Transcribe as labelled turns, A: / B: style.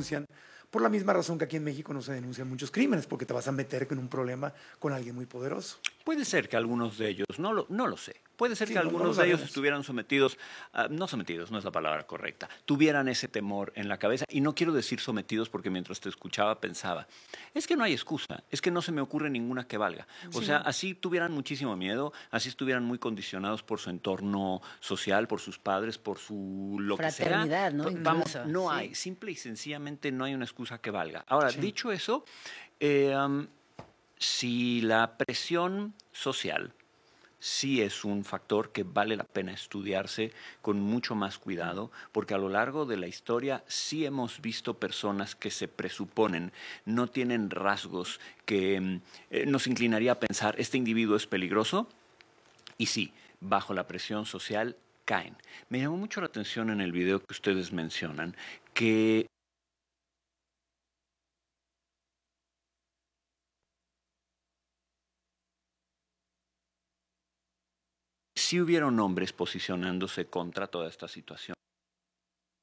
A: denuncian, por la misma razón que aquí en México no se denuncian muchos crímenes, porque te vas a meter en un problema con alguien muy poderoso.
B: Puede ser que algunos de ellos, no lo sé, puede ser
A: Sí,
B: que
A: no lo
B: algunos de ellos
A: sabemos.
B: estuvieran sometidos, no sometidos, no es la palabra correcta, tuvieran ese temor en la cabeza. Y no quiero decir sometidos porque mientras te escuchaba pensaba, es que no hay excusa, es que no se me ocurre ninguna que valga. O
A: Sí,
B: sea,
A: no.
B: así tuvieran muchísimo miedo, así estuvieran muy condicionados por su entorno social, por sus padres, por su lo que sea.
C: Fraternidad, ¿no?
B: Vamos,
C: Incluso.
B: no
C: Sí.
B: hay, simple y sencillamente no hay una excusa que valga. Ahora,
A: Sí.
B: dicho eso, eh, um, si la presión social sí es un factor que vale la pena estudiarse con mucho más cuidado, porque a lo largo de la historia sí hemos visto personas que se presuponen no tienen rasgos que nos inclinaría a pensar, este individuo es peligroso, y sí, bajo la presión social caen. Me llamó mucho la atención en el video que ustedes mencionan que sí hubieron hombres posicionándose contra toda esta situación.